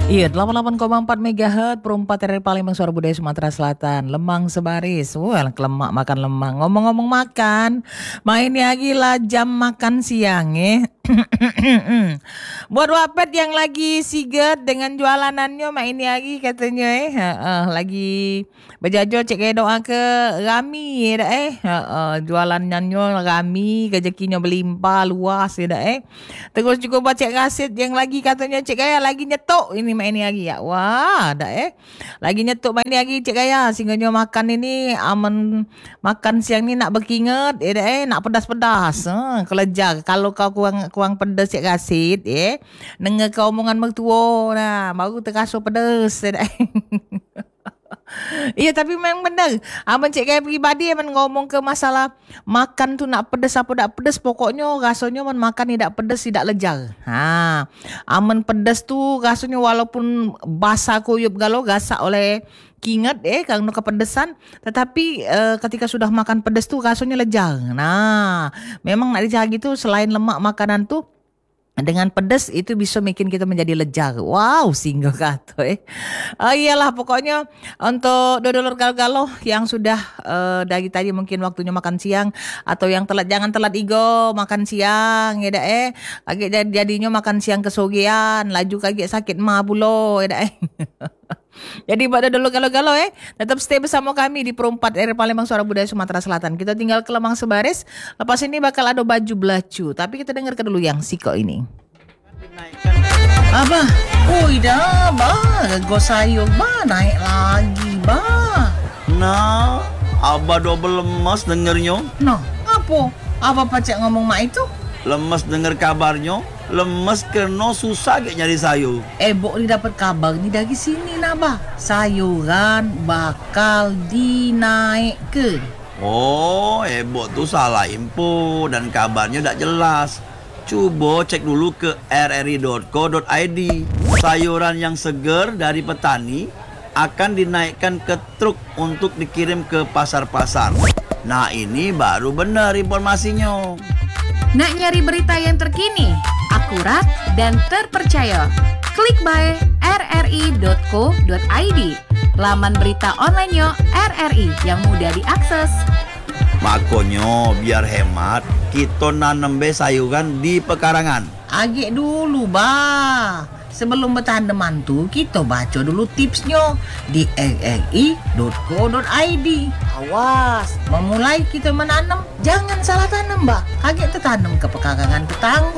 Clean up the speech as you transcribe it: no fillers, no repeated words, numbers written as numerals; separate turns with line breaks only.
Iya, 88,4 MHz perempat dari Palembang Suara Budaya Sumatera Selatan. Lemang sebaris. Wah, lemak makan lemang. Ngomong-ngomong makan, main lagi lah jam makan siang ya. Buat wapet yang lagi siget dengan jualanannya main lagi katanya lagi berjajo cek kayak doa ke Rami ya dah jualanannya Rami rezekinya berlimpah luas ya dah terus juga buat cek kaset yang lagi katanya cek kayak lagi nyetok ini main lagi ya wah dah lagi nyetok main lagi cek kayak singgahnya makan ini aman makan siang ni nak berkinget ya dah nak pedas-pedas kelejar kalau kau kurang pedas cek kaset dengar kau omongan mertua nah baru terasa pedas ya dah. Iya tapi memang benar. Abang cik kayak pribadi abang ngomong ke masalah makan tu nak pedas apa tak pedas pokoknya rasanya man makan tidak pedas tidak lejar. Aman pedas tu rasanya walaupun basah kuyup galau gasak oleh kingat karena kepedesan tetapi ketika sudah makan pedas tu rasanya lejar. Nah, memang nak dijaga gitu selain lemak makanan tu dengan pedas itu bisa bikin kita menjadi lejar. Wow, singgah kata iyalah pokoknya untuk dodolor galau-galau yang sudah dari tadi mungkin waktunya makan siang atau yang telat jangan telat igo makan siang ya dah kaget jadinya makan siang kesogian laju kaget sakit ma pulo ya dah Jadi pada dulu galau-galau tetap stay bersama kami di Perempat R Palembang Suara Budaya Sumatera Selatan. Kita tinggal ke Lemang Sebaris. Lepas ini bakal ada baju belacu. Tapi kita dengarkan dulu yang siko ini. Apa? Dah, go sayur, naik lagi,
Nah, Abah double lemas dengernya.
Nah, apa? Apa pacak ngomong mak itu?
Lemas denger kabarnya. Lemes kena susah kayak nyari sayur.
Bok ni dapat kabar ni dari sini nabah. Sayuran bakal dinaikkan.
Oh, Bok tu salah info dan kabarnya tak jelas. Cuba cek dulu ke rri.co.id. Sayuran yang segar dari petani akan dinaikkan ke truk untuk dikirim ke pasar-pasar. Nah, ini baru benar informasinya.
Nak nyari berita yang terkini, akurat, dan terpercaya? Klik by rri.co.id, laman berita online-nya RRI yang mudah diakses.
Makanya biar hemat, kita nanam sayuran di pekarangan.
Agak dulu, sebelum bertanaman tu, kita baca dulu tipsnya di rri.co.id. Awas, memulai kita menanam, jangan salah tanam, Kaget tertanam ke pekarangan tetangga.